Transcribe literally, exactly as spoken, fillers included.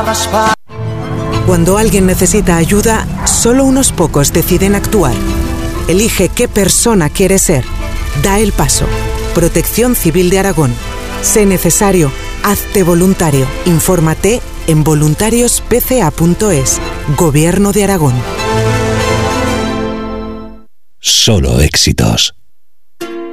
Cuando alguien necesita ayuda, solo unos pocos deciden actuar. Elige qué persona quieres ser. Da el paso. Protección Civil de Aragón. Sé necesario. Hazte voluntario. Infórmate en voluntarios p c a punto es. Gobierno de Aragón. Solo éxitos.